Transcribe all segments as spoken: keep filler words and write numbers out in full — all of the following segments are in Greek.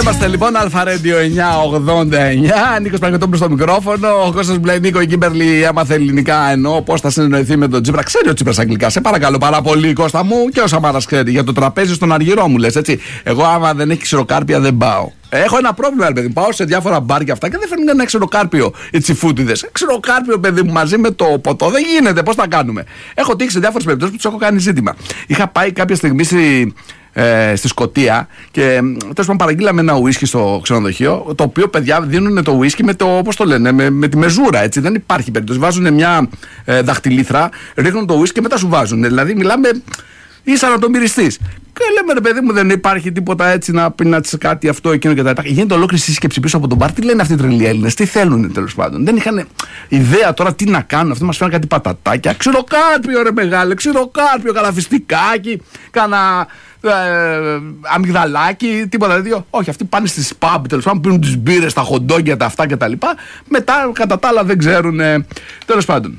είμαστε λοιπόν, Αλφα Ρέντιο εννιακόσια ογδόντα εννιά. Νίκος Παγκοτόπουλος στο μικρόφωνο. Ο Κώστας Μπλε, Νίκο, η Κίμπερλι έμαθε ελληνικά, ενώ πώς θα συνεννοηθεί με τον Τσίπρα. Ξέρει ο Τσίπρας αγγλικά. Σε παρακαλώ πάρα πολύ, Κώστα μου, και ο Σαμάρας ξέρει. Για το τραπέζι στον Αργυρό μου λες, έτσι. Εγώ, άμα δεν έχει ξηροκάρπια, δεν πάω. Έχω ένα πρόβλημα, ρε παιδί. Πάω σε διάφορα μπαρ και αυτά και δεν φέρνουν ένα ξηροκάρπιο οι τσιφούτιδες. Ξηροκάρπιο, παιδί μου, μαζί με το ποτό. Δεν γίνεται, πώς θα κάνουμε. Έχω τύχει σε διάφορες περιπτώσεις που τους έχω κάνει ζήτημα. Είχα πάει κάποια στιγμή στη, ε, στη Σκωτία και τέλος πάντων παραγγείλαμε ένα ουίσκι στο ξενοδοχείο. Το οποίο, παιδιά, δίνουν το ουίσκι με το, πώς το λένε, με, με τη μεζούρα, έτσι. Δεν υπάρχει περίπτωση. Βάζουν μια ε, δαχτυλίθρα, ρίχνουν το ουίσκι και μετά σου βάζουν. Δηλαδή, μιλάμε. Ή σαν να το μυριστείς. Και λέμε, ρε παιδί μου, δεν υπάρχει τίποτα έτσι να πεινάτσει κάτι αυτό, εκείνο και τα λοιπά. Γίνεται ολόκληρη σύσκεψη πίσω από τον μπαρ. Τι λένε αυτοί οι τρελοί Έλληνες, τι θέλουν τέλος πάντων. Δεν είχαν ιδέα τώρα τι να κάνουν. Αυτοί μας φέρνουν κάτι πατατάκια. Ξηροκάρπιο, ρε μεγάλε, ξηροκάρπιο, καλαφιστικάκι, κάνα ε, αμυγδαλάκι, τίποτα τέτοιο. Όχι, αυτοί πάνε στις pub τέλος πάντων, πίνουν τις μπύρες, τα χοντόγια, τα αυτά κτλ. Μετά, κατά τα άλλα, δεν ξέρουν. Ε, τέλος πάντων.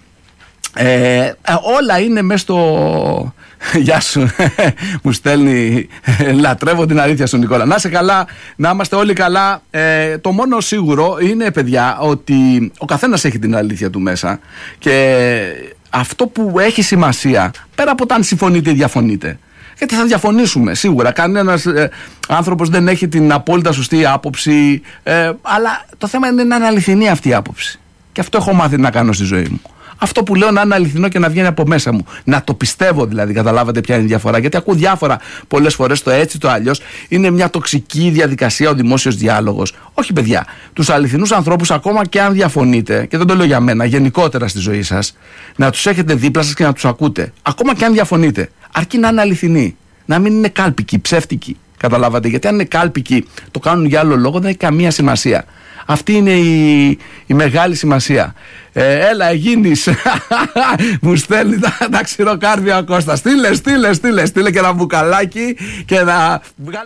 Ε, ε, όλα είναι μέσα στο. Γεια σου, μου στέλνει. Λατρεύω την αλήθεια σου, Νικόλα. Να είσαι καλά, να είμαστε όλοι καλά. ε, Το μόνο σίγουρο είναι, παιδιά, ότι ο καθένας έχει την αλήθεια του μέσα. Και αυτό που έχει σημασία, πέρα από το αν συμφωνείτε ή διαφωνείτε, γιατί θα διαφωνήσουμε σίγουρα, κανένας ε, άνθρωπος δεν έχει την απόλυτα σωστή άποψη, ε, αλλά το θέμα είναι να είναι αληθινή αυτή η άποψη. Και αυτό έχω μάθει να κάνω στη ζωή μου. Αυτό που λέω να είναι αληθινό και να βγαίνει από μέσα μου. Να το πιστεύω δηλαδή, καταλάβατε ποια είναι η διαφορά. Γιατί ακούω διάφορα πολλές φορές το έτσι, το αλλιώς. Είναι μια τοξική διαδικασία ο δημόσιος διάλογος. Όχι, παιδιά. Τους αληθινούς ανθρώπους, ακόμα και αν διαφωνείτε, και δεν το λέω για μένα, γενικότερα στη ζωή σας, να τους έχετε δίπλα σας και να τους ακούτε. Ακόμα και αν διαφωνείτε. Αρκεί να είναι αληθινοί. Να μην είναι κάλπικοι, ψεύτικοι. Καταλάβατε. Γιατί αν είναι κάλπικοι, το κάνουν για άλλο λόγο, δεν έχει καμία σημασία. Αυτή είναι η, η μεγάλη σημασία. Ε, έλα, γίνεις. Μου στέλνει τα, τα ξηροκάρδια ο Κώστας. Στείλε, στείλε, στείλε, στείλε και ένα μπουκαλάκι και να βγάλει.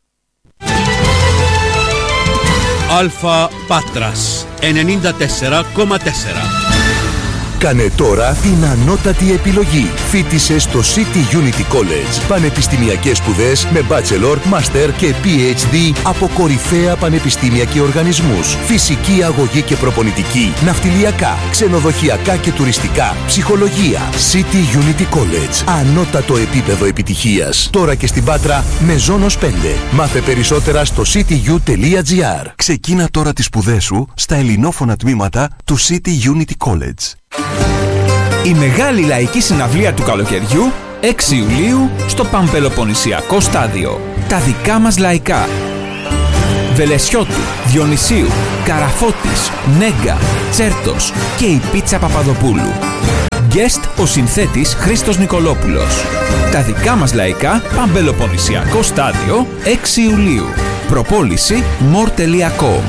Αλφα Πάτρας ενενήντα τέσσερα κόμμα τέσσερα. Κάνε τώρα την ανώτατη επιλογή. Φοίτησε στο City Unity College. Πανεπιστημιακές σπουδές με bachelor, master και πι έιτς ντι από κορυφαία πανεπιστήμια και οργανισμούς. Φυσική αγωγή και προπονητική, ναυτιλιακά, ξενοδοχειακά και τουριστικά, ψυχολογία. City Unity College. Ανώτατο επίπεδο επιτυχίας. Τώρα και στην Πάτρα με Ζώνος πέντε. Μάθε περισσότερα στο σίτι γιου τελεία τζι άρ. Ξεκίνα τώρα τις σπουδές σου στα ελληνόφωνα τμήματα του City Unity College. Η μεγάλη λαϊκή συναυλία του καλοκαιριού έξι Ιουλίου στο Παμπελοποννησιακό Στάδιο. Τα δικά μας λαϊκά. Βελεσιώτου, Διονυσίου, Καραφώτης, Νέγκα, Τσέρτος και η Πίτσα Παπαδοπούλου. Guest ο συνθέτης Χρήστος Νικολόπουλος. Τα δικά μας λαϊκά, Παμπελοποννησιακό Στάδιο, έξι Ιουλίου. Προπόληση μορ τελεία κομ.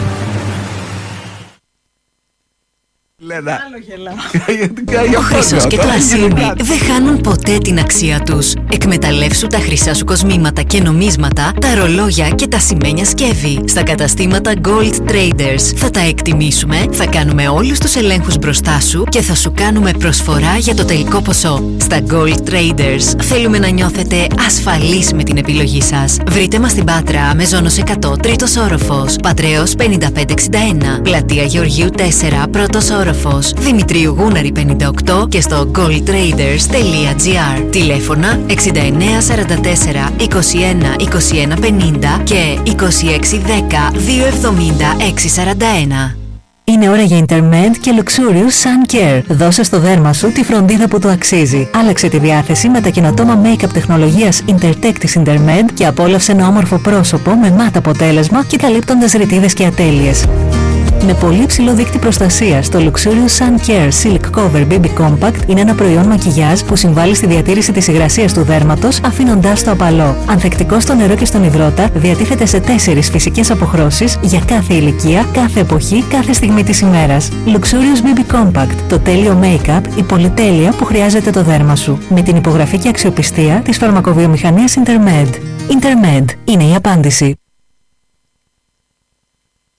Ο χρυσός και το ασίμι δεν χάνουν ποτέ την αξία τους. Εκμεταλλεύσου τα χρυσά σου κοσμήματα και νομίσματα, τα ρολόγια και τα σημαίνια σκεύη στα καταστήματα Gold Traders. Θα τα εκτιμήσουμε, θα κάνουμε όλους τους ελέγχους μπροστά σου και θα σου κάνουμε προσφορά για το τελικό ποσό. Στα Gold Traders θέλουμε να νιώθετε ασφαλείς με την επιλογή σας. Βρείτε μας στην Πάτρα με Ζώνος εκατό, τρίτος όροφος, Πατρέως πενήντα πέντε εξήντα ένα, Πλατεία Γεωργίου τέσσερα, πρώτος όροφος, Δημητρίου Γούναρη πενήντα οκτώ και στο gold traders τελεία τζι άρ. Τηλέφωνα εξήντα εννέα σαράντα τέσσερα είκοσι ένα είκοσι ένα πενήντα και είκοσι έξι δέκα δύο εβδομήντα έξι σαράντα ένα. Είναι ώρα για Intermed και Luxurious Sun Care. Δώσε στο δέρμα σου τη φροντίδα που το αξίζει. Άλλαξε τη διάθεση με τα καινοτόμα make-up τεχνολογίας Intertech της Intermed και απόλαυσε ένα όμορφο πρόσωπο με μάτ αποτέλεσμα και καλύπτοντας ρητίδες και ατέλειες. Με πολύ ψηλό δείκτη προστασίας, το Luxurious Sun Care Silk Cover μπέιμπι Compact είναι ένα προϊόν μακιγιάζ που συμβάλλει στη διατήρηση της υγρασίας του δέρματος, αφήνοντάς το απαλό. Ανθεκτικό στο νερό και στον υδρότα, διατίθεται σε τέσσερις φυσικές αποχρώσεις για κάθε ηλικία, κάθε εποχή, κάθε στιγμή της ημέρας. Luxurious μπέιμπι Compact, το τέλειο make-up, η πολυτέλεια που χρειάζεται το δέρμα σου. Με την υπογραφή και αξιοπιστία της φαρμακοβιομηχανίας Intermed. Intermed είναι η απάντηση.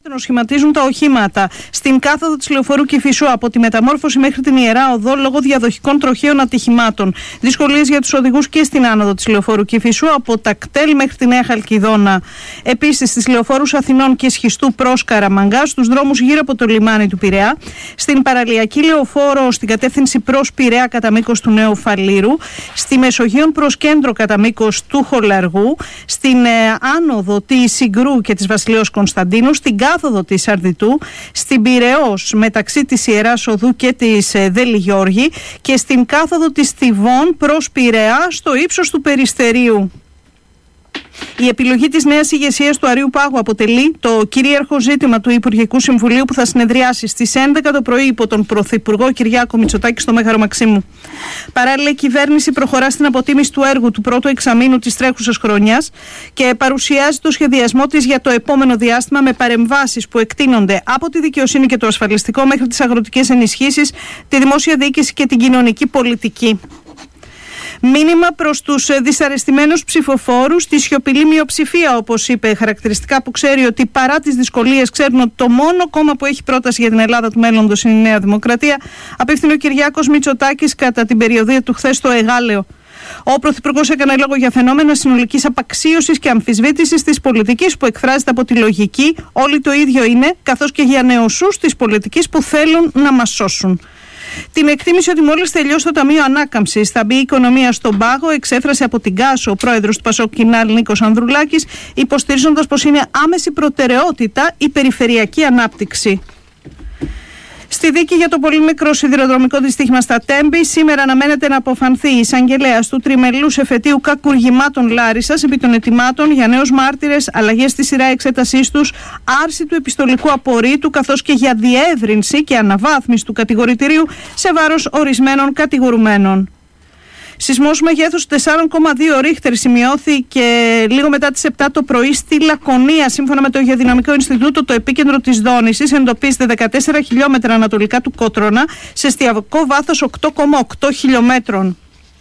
σχηματίζουν τα οχήματα. Στην κάθοδο της λεωφορείου Κηφισού από τη Μεταμόρφωση μέχρι την Ιερά Οδό λόγω διαδοχικών τροχαίων ατυχημάτων. Δυσκολίες για τους οδηγούς και στην άνοδο της λεωφορείου Κηφισού από τα κτέλ μέχρι τη Νέα Χαλκιδόνα. Επίσης στις λεωφόρους Αθηνών και Σχιστού προς Καραμαγκά, στους δρόμους γύρω από το λιμάνι του Πειραιά, στην παραλιακή λεωφόρο στην κατεύθυνση προς Πειραιά κατά μήκος του Νέου Φαλήρου, στη Μεσογείων προς κέντρο κατά μήκος του Χολαργού, στην ε, άνοδο της Συγκρού και της Βασιλέως Κωνσταντίνου, στην κάθοδο της Αρδιτού, στην Πειραιώς μεταξύ της Ιεράς Οδού και της ε, Δέλη Γιώργη και στην κάθοδο της Θηβών προς Πειραιά στο ύψος του Περιστερίου. Η επιλογή της νέας ηγεσίας του Αρείου Πάγου αποτελεί το κυρίαρχο ζήτημα του Υπουργικού Συμβουλίου που θα συνεδριάσει στις έντεκα το πρωί υπό τον Πρωθυπουργό Κυριάκο Μητσοτάκη στο Μέγαρο Μαξίμου. Παράλληλα, η κυβέρνηση προχωρά στην αποτίμηση του έργου του πρώτου εξαμήνου της τρέχουσας χρονιάς και παρουσιάζει το σχεδιασμό της για το επόμενο διάστημα με παρεμβάσεις που εκτείνονται από τη δικαιοσύνη και το ασφαλιστικό μέχρι τις αγροτικές ενισχύσεις, τη δημόσια διοίκηση και την κοινωνική πολιτική. Μήνυμα προς τους δυσαρεστημένους ψηφοφόρους, τη σιωπηλή μειοψηφία, όπως είπε, χαρακτηριστικά που ξέρει ότι παρά τις δυσκολίες ξέρουν ότι το μόνο κόμμα που έχει πρόταση για την Ελλάδα του μέλλοντος είναι η Νέα Δημοκρατία, απίφθινε ο Κυριάκος Μητσοτάκης κατά την περιοδία του χθες στο Εγάλεο. Ο Πρωθυπουργός έκανε λόγο για φαινόμενα συνολικής απαξίωσης και αμφισβήτησης της πολιτικής που εκφράζεται από τη λογική «όλοι το ίδιο είναι», καθώς και για νεοσούς της πολιτικής που θέλουν να μας σώσουν. Την εκτίμηση ότι μόλις τελειώσει το Ταμείο Ανάκαμψης θα μπει η οικονομία στον πάγο εξέφρασε από την Κάσο ο πρόεδρος του Πασόκ Κινάλ Νίκος Ανδρουλάκης, υποστηρίζοντας πως είναι άμεση προτεραιότητα η περιφερειακή ανάπτυξη. Στη δίκη για το πολύ μικρό σιδηροδρομικό δυστύχημα στα Τέμπη, σήμερα αναμένεται να αποφανθεί η εισαγγελέας του τριμελούς εφετείου κακουργημάτων Λάρισσας επί των ετοιμάτων για νέους μάρτυρες, αλλαγές στη σειρά εξέτασής τους, άρση του επιστολικού απορρίτου καθώς και για διεύρυνση και αναβάθμιση του κατηγορητηρίου σε βάρος ορισμένων κατηγορουμένων. Σεισμός μεγέθους τέσσερα κόμμα δύο ρίχτερ σημειώθηκε λίγο μετά τις επτά το πρωί στη Λακωνία. Σύμφωνα με το Γεωδυναμικό Ινστιτούτο, το επίκεντρο της δόνησης εντοπίζεται δεκατέσσερα χιλιόμετρα ανατολικά του Κότρονα σε εστιακό βάθος οκτώ κόμμα οκτώ χιλιόμετρων.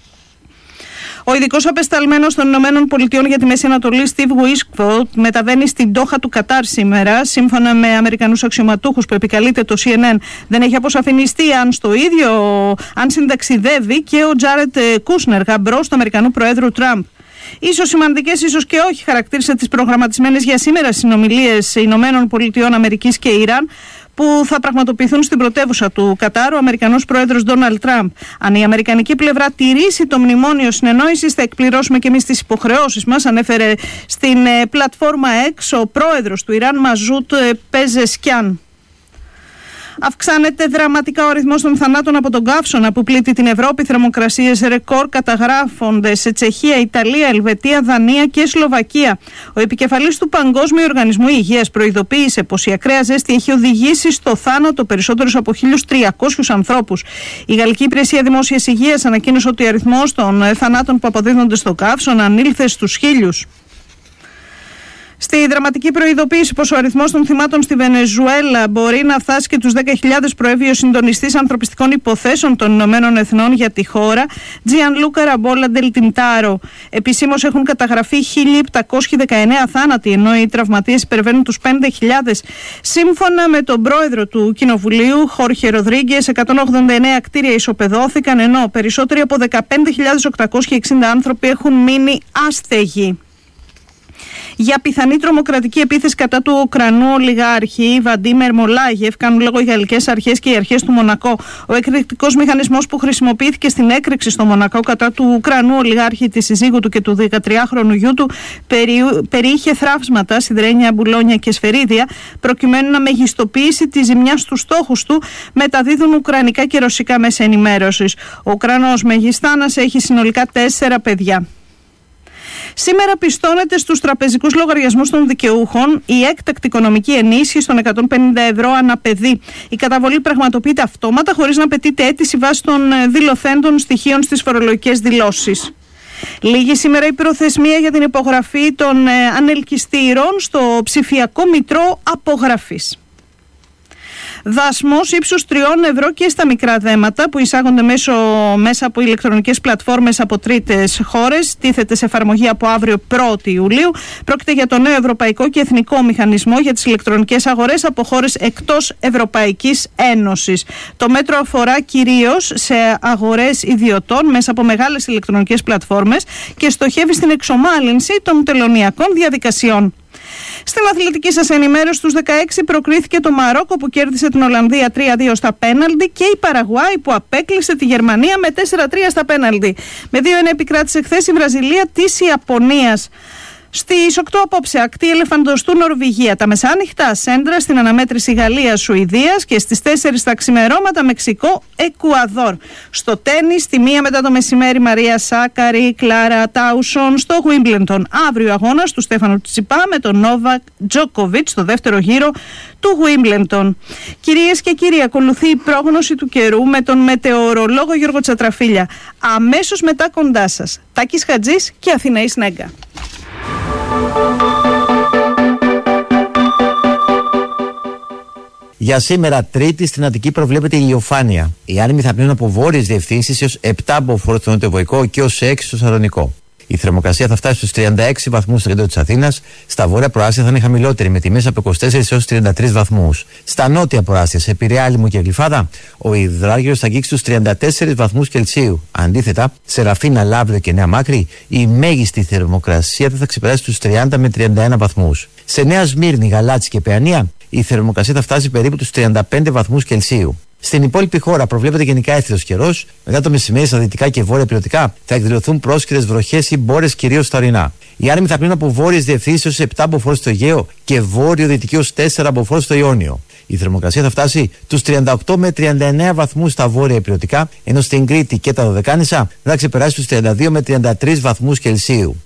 Ο ειδικός απεσταλμένος των Ηνωμένων Πολιτειών για τη Μέση Ανατολή, Steve Wishkvold, μεταβαίνει στην Ντόχα του Κατάρ σήμερα. Σύμφωνα με Αμερικανούς αξιωματούχους που επικαλείται το σι εν εν, δεν έχει αποσαφινιστεί αν στο ίδιο, αν συνταξιδεύει και ο Τζάρετ Κούσνερ, γαμπρός του Αμερικανού Προέδρου Τραμπ. Ίσως σημαντικές, ίσως και όχι, χαρακτήρισε τις προγραμματισμένες για σήμερα συνομιλίες Ηνωμένων Πολιτειών Αμερικής και Ιράν, που θα πραγματοποιηθούν στην πρωτεύουσα του Κατάρ ο Αμερικανός Πρόεδρος Ντόναλντ Τραμπ. Αν η Αμερικανική πλευρά τηρήσει το μνημόνιο συνεννόησης, θα εκπληρώσουμε και εμείς τις υποχρεώσεις μας, ανέφερε στην ε, πλατφόρμα X ο Πρόεδρος του Ιράν Μαζούτ ε, Πεζεσκιάν. Αυξάνεται δραματικά ο αριθμός των θανάτων από τον καύσωνα που πλήττει την Ευρώπη. Θερμοκρασίες ρεκόρ καταγράφονται σε Τσεχία, Ιταλία, Ελβετία, Δανία και Σλοβακία. Ο επικεφαλής του Παγκόσμιου Οργανισμού Υγείας προειδοποίησε πως η ακραία ζέστη έχει οδηγήσει στο θάνατο περισσότερους από χίλιους τριακόσιους ανθρώπους. Η Γαλλική Υπηρεσία Δημόσιας Υγείας ανακοίνωσε ότι ο αριθμός των θανάτων που αποδίδονται στο καύσωνα ανήλθε στους χίλιους. Στη δραματική προειδοποίηση πως ο αριθμός των θυμάτων στη Βενεζουέλα μπορεί να φτάσει και τους δέκα χιλιάδες, προέβη ο συντονιστής ανθρωπιστικών υποθέσεων των Ηνωμένων Εθνών για τη χώρα, Τζιανλούκα Ραμπόλα Ντελτιντάρο. Επισήμως έχουν καταγραφεί χίλια επτακόσιοι δεκαεννέα θάνατοι, ενώ οι τραυματίες υπερβαίνουν τους πέντε χιλιάδες. Σύμφωνα με τον πρόεδρο του Κοινοβουλίου, Χόρχε Ροδρίγκες, εκατόν ογδόντα εννέα κτίρια ισοπεδώθηκαν, ενώ περισσότεροι από δεκαπέντε χιλιάδες οκτακόσιοι εξήντα άνθρωποι έχουν μείνει άστεγοι. Για πιθανή τρομοκρατική επίθεση κατά του Ουκρανού ολιγάρχη Βαντίμερ Μολάγεφ κάνουν λόγο οι γαλλικές αρχές και οι αρχές του Μονακό. Ο εκρηκτικός μηχανισμός που χρησιμοποιήθηκε στην έκρηξη στο Μονακό κατά του Ουκρανού ολιγάρχη, της συζύγου του και του δεκατριάχρονου γιού του περιείχε θραύσματα, σιδερένια, μπουλόνια και σφαιρίδια, προκειμένου να μεγιστοποιήσει τη ζημιά στους στόχους του, μεταδίδουν ουκρανικά και ρωσικά μέσα ενημέρωσης. Ο Ουκρανός Μεγιστάνας έχει συνολικά τέσσερα παιδιά. Σήμερα πιστώνεται στους τραπεζικούς λογαριασμούς των δικαιούχων η έκτακτη οικονομική ενίσχυση των εκατόν πενήντα ευρώ ανά παιδί. Η καταβολή πραγματοποιείται αυτόματα χωρίς να απαιτείται αίτηση βάσει των δηλωθέντων στοιχείων στις φορολογικές δηλώσεις. Λίγη σήμερα η προθεσμία για την υπογραφή των ανελκυστήρων στο ψηφιακό μητρό απογραφής. Δασμός ύψους τριών ευρώ και στα μικρά δέματα που εισάγονται μέσω, μέσα από ηλεκτρονικές πλατφόρμες από τρίτες χώρες. Τίθεται σε εφαρμογή από αύριο πρώτη Ιουλίου. Πρόκειται για το νέο ευρωπαϊκό και εθνικό μηχανισμό για τις ηλεκτρονικές αγορές από χώρες εκτός Ευρωπαϊκής Ένωσης. Το μέτρο αφορά κυρίως σε αγορές ιδιωτών μέσα από μεγάλες ηλεκτρονικές πλατφόρμες και στοχεύει στην εξομάλυνση των τελωνειακών διαδικασιών. Στην αθλητική σας ενημέρωση, στους δεκαέξι προκρίθηκε το Μαρόκο που κέρδισε την Ολλανδία τρία δύο στα πέναλτι και η Παραγουάη που απέκλεισε τη Γερμανία με τέσσερα τρία στα πέναλτι. Με δύο ένα επικράτησε χθες η Βραζιλία της Ιαπωνίας. Στις οκτώ απόψε ακτή ελεφαντοστού Νορβηγία, τα μεσάνυχτα σέντρα στην αναμέτρηση Γαλλίας-Σουηδίας και στις τέσσερις τα ξημερώματα Μεξικό-Εκουαδόρ. Στο τένις, στη μία μετά το μεσημέρι Μαρία Σάκαρη, Κλάρα Τάουσον στο Γουίμπλεντον. Αύριο αγώνας του Στέφανου Τσιπά με τον Νόβακ Τζόκοβιτς στο δεύτερο γύρο του Γουίμπλεντον. Κυρίες και κύριοι, ακολουθεί η πρόγνωση του καιρού με τον μετεωρολόγο Γιώργο Τσατραφίλια. Αμέσως μετά κοντά σας, Τάκης Χατζής και Αθηναής Νέγκα. Για σήμερα, Τρίτη, στην Αττική προβλέπεται ηλιοφάνεια. Οι άνεμοι θα πνέουν από βόρειες διευθύνσεις έως επτά από φορό στο νοτιοβοϊκό και έως έξι στο Σαλονικό. Η θερμοκρασία θα φτάσει στους τριάντα έξι βαθμούς στο κέντρο της Αθήνας. Στα βόρεια προάστια θα είναι χαμηλότερη, με τιμές από είκοσι τέσσερα έως τριάντα τρεις βαθμούς. Στα νότια προάστια, σε Πειραιά, Λίμνο και Γλυφάδα, ο υδράργυρος θα αγγίξει στους τριάντα τέσσερις βαθμούς Κελσίου. Αντίθετα, σε Ραφίνα, Λάβδιο και Νέα Μάκρη, η μέγιστη θερμοκρασία θα ξεπεράσει στους τριάντα με τριάντα ένα βαθμούς. Σε Νέα Σμύρνη, Γαλάτσι και Παιανία, η θερμοκρασία θα φτάσει περίπου τους τριάντα πέντε βαθμούς Κελσίου. Στην υπόλοιπη χώρα προβλέπεται γενικά έθριος καιρός. Μετά το μεσημέρι στα δυτικά και βόρεια υπηρετικά θα εκδηλωθούν πρόσκαιρες βροχές ή μπόρες κυρίως στα ορεινά. Οι άνεμοι θα πνέουν από βόρειες διευθύνσεις έως επτά από φορό στο Αιγαίο και βόρειο-δυτική ως τέσσερα από φορό στο Ιόνιο. Η θερμοκρασία θα φτάσει τους τριάντα οκτώ με τριάντα εννέα βαθμούς στα βόρεια υπηρετικά, ενώ στην Κρήτη και τα Δωδεκάνησα θα ξεπεράσει τους τριάντα δύο με τριάντα τρεις βαθμούς Κελσίου.